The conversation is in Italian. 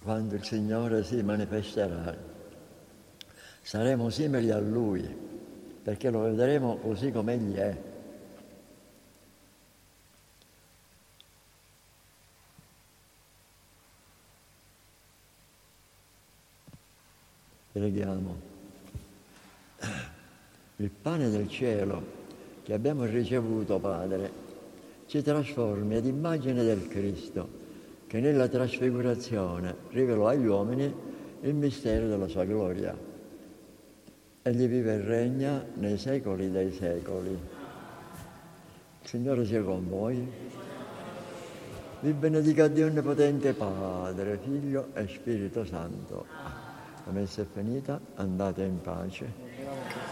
quando il Signore si manifesterà, saremo simili a Lui, perché lo vedremo così come Egli è. Preghiamo. Il pane del cielo che abbiamo ricevuto, Padre, ci trasformi ad immagine del Cristo, che nella trasfigurazione rivelò agli uomini il mistero della sua gloria. Egli vive e regna nei secoli dei secoli. Il Signore sia con voi. Vi benedica Dio Onnipotente, Padre, Figlio e Spirito Santo. La messa è finita, andate in pace.